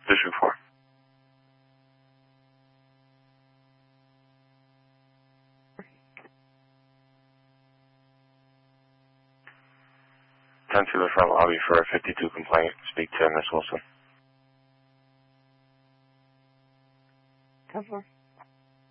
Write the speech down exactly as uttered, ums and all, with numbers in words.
District four. ten to the front lobby for a fifty-two complaint. Speak to Miss Wilson. ten four.